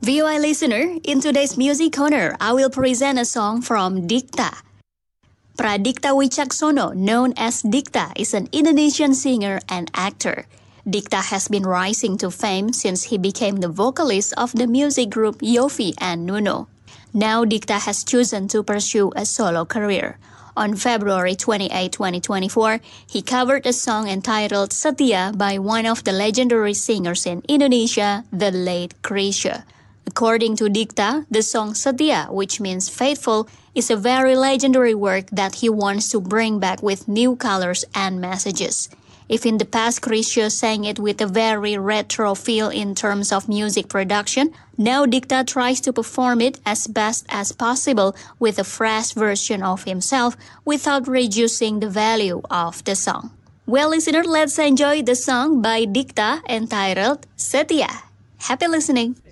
VOA listener, in today's Music Corner, I will present a song from Dikta. Pradikta Wicaksono, known as Dikta, is an Indonesian singer and actor. Dikta has been rising to fame since he became the vocalist of the music group Yofi and Nuno. Now Dikta has chosen to pursue a solo career. On February 28, 2024, he covered a song entitled Setia by one of the legendary singers in Indonesia, the late Chrisye. According to Dikta, the song Setia, which means faithful, is a very legendary work that he wants to bring back with new colors and messages. If in the past Chrisye sang it with a very retro feel in terms of music production, now Dikta tries to perform it as best as possible with a fresh version of himself without reducing the value of the song. Well, listener, let's enjoy the song by Dikta entitled Setia. Happy listening!